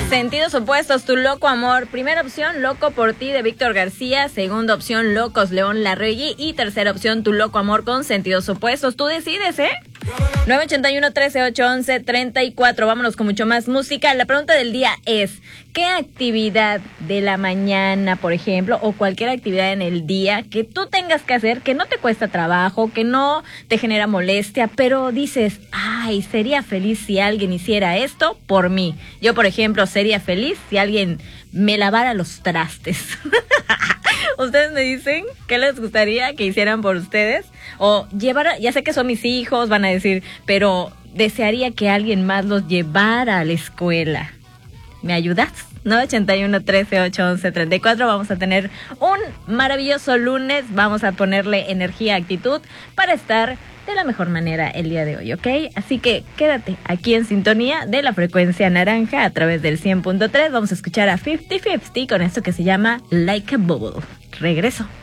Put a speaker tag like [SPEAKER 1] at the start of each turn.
[SPEAKER 1] Sentidos opuestos, tu loco amor. Primera opción, Loco por ti de Víctor García. Segunda opción, Locos, León Larregui. Y tercera opción, Tu loco amor con Sentidos opuestos. Tú decides, 981-13-811-34. Vámonos con mucho más música. La pregunta del día es, ¿qué actividad de la mañana, por ejemplo, o cualquier actividad en el día que tú tengas que hacer, que no te cuesta trabajo, que no te genera molestia, pero dices, ay, sería feliz si alguien hiciera esto por mí? Yo, por ejemplo, sería feliz si alguien me lavara los trastes. Ustedes me dicen qué les gustaría que hicieran por ustedes, o llevar, ya sé que son mis hijos, van a decir, pero desearía que alguien más los llevara a la escuela. ¿Me ayudas? 981-13-811-34. Vamos a tener un maravilloso lunes. Vamos a ponerle energía, actitud para estar de la mejor manera el día de hoy, ¿ok? Así que quédate aquí en sintonía de la frecuencia naranja a través del 100.3. Vamos a escuchar a 50-50 con esto que se llama Like a Bubble. Regreso.